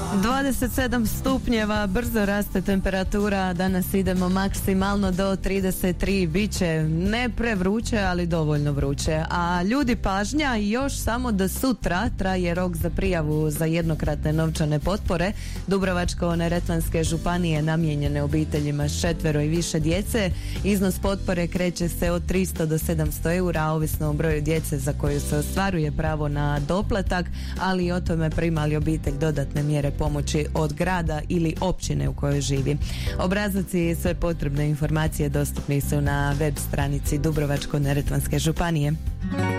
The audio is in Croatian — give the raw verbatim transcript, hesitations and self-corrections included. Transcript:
dvadeset sedam stupnjeva, brzo raste temperatura, danas idemo maksimalno do trideset tri, bit će ne prevruće, ali dovoljno vruće. A ljudi, pažnja, još samo do sutra traje rok za prijavu za jednokratne novčane potpore Dubrovačko-neretvanske županije namijenjene obiteljima s četvero i više djece. Iznos potpore kreće se od tristo do sedamsto eura, ovisno o broju djece za koju se ostvaruje pravo na doplatak, ali i o tome prima li obitelj dodatne mjere pomoći od grada ili općine u kojoj živi. Obrazac i sve potrebne informacije dostupni su na web stranici Dubrovačko-neretvanske županije.